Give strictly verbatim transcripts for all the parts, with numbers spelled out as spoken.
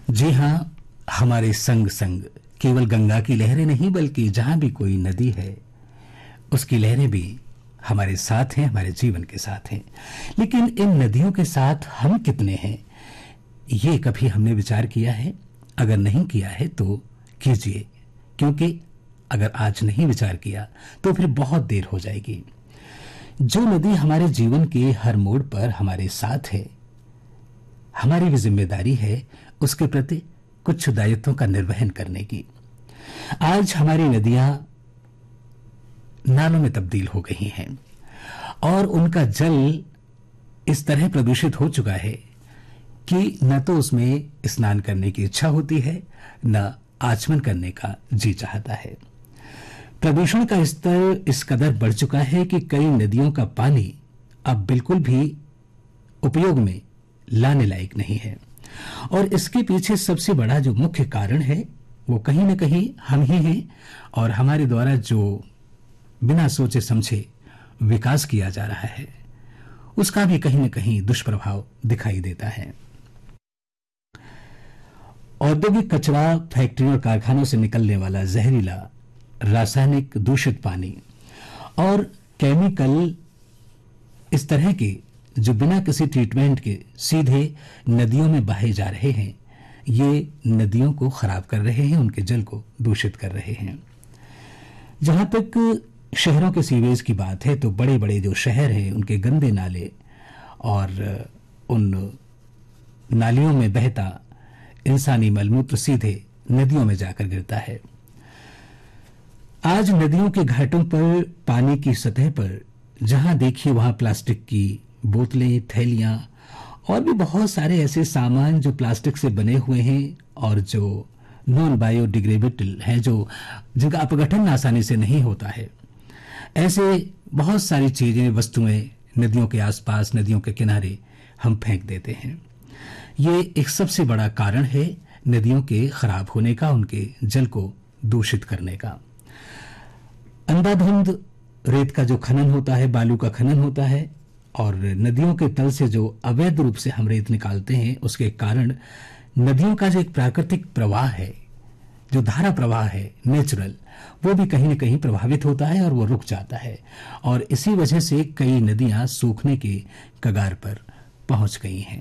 जी हाँ, हमारे संग संग केवल गंगा की लहरें नहीं बल्कि जहां भी कोई नदी है उसकी लहरें भी हमारे साथ हैं, हमारे जीवन के साथ हैं। लेकिन इन नदियों के साथ हम कितने हैं, ये कभी हमने विचार किया है? अगर नहीं किया है तो कीजिए, क्योंकि अगर आज नहीं विचार किया तो फिर बहुत देर हो जाएगी। जो नदी हमारे जीवन के हर मोड़ पर हमारे साथ है, हमारी भी जिम्मेदारी है उसके प्रति कुछ दायित्वों का निर्वहन करने की। आज हमारी नदियां नालों में तब्दील हो गई हैं और उनका जल इस तरह प्रदूषित हो चुका है कि न तो उसमें स्नान करने की इच्छा होती है, न आचमन करने का जी चाहता है। प्रदूषण का स्तर इस कदर बढ़ चुका है कि कई नदियों का पानी अब बिल्कुल भी उपयोग में लाने लायक नहीं है। और इसके पीछे सबसे बड़ा जो मुख्य कारण है वो कहीं न कहीं हम ही हैं और हमारे द्वारा जो बिना सोचे समझे विकास किया जा रहा है उसका भी कहीं न कहीं दुष्प्रभाव दिखाई देता है। औद्योगिक कचरा, फैक्ट्रियों और कारखानों से निकलने वाला जहरीला रासायनिक दूषित पानी और केमिकल इस तरह के जो बिना किसी ट्रीटमेंट के सीधे नदियों में बहे जा रहे हैं, ये नदियों को खराब कर रहे हैं, उनके जल को दूषित कर रहे हैं। जहां तक शहरों के सीवेज की बात है तो बड़े बड़े जो शहर हैं उनके गंदे नाले और उन नालियों में बहता इंसानी मलमूत्र सीधे नदियों में जाकर गिरता है। आज नदियों के घाटों पर पानी की सतह पर जहां देखिए वहां प्लास्टिक की बोतलें, थैलियां और भी बहुत सारे ऐसे सामान जो प्लास्टिक से बने हुए हैं और जो नॉन बायोडिग्रेडेबल हैं, जो जिनका अपघटन आसानी से नहीं होता है, ऐसे बहुत सारी चीजें, वस्तुएं नदियों के आसपास, नदियों के किनारे हम फेंक देते हैं। ये एक सबसे बड़ा कारण है नदियों के खराब होने का, उनके जल को दूषित करने का। अंधाधुंध रेत का जो खनन होता है, बालू का खनन होता है और नदियों के तल से जो अवैध रूप से हम रेत निकालते हैं, उसके कारण नदियों का जो एक प्राकृतिक प्रवाह है, जो धारा प्रवाह है नेचुरल, वो भी कहीं न कहीं प्रभावित होता है और वो रुक जाता है और इसी वजह से कई नदियां सूखने के कगार पर पहुंच गई हैं।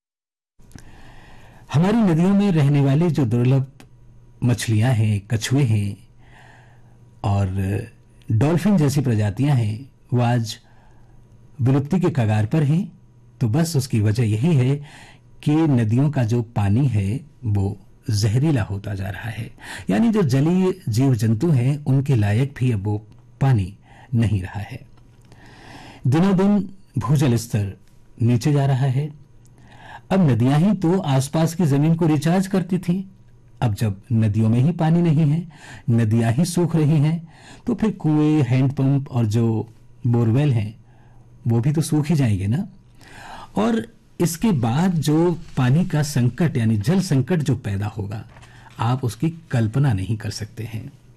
हमारी नदियों में रहने वाले जो दुर्लभ मछलियां हैं, कछुए हैं और डॉल्फिन जैसी प्रजातियां हैं, वो आज विलुप्ति के कगार पर हैं। तो बस उसकी वजह यही है कि नदियों का जो पानी है वो जहरीला होता जा रहा है, यानी जो जलीय जीव जंतु हैं उनके लायक भी अब वो पानी नहीं रहा है। दिनों दिन भूजल स्तर नीचे जा रहा है। अब नदियां ही तो आसपास की जमीन को रिचार्ज करती थी, अब जब नदियों में ही पानी नहीं है, नदियां ही सूख रही हैं, तो फिर कुएं, हैंडपंप और जो बोरवेल हैं वो भी तो सूख ही जाएंगे ना। और इसके बाद जो पानी का संकट यानी जल संकट जो पैदा होगा, आप उसकी कल्पना नहीं कर सकते हैं।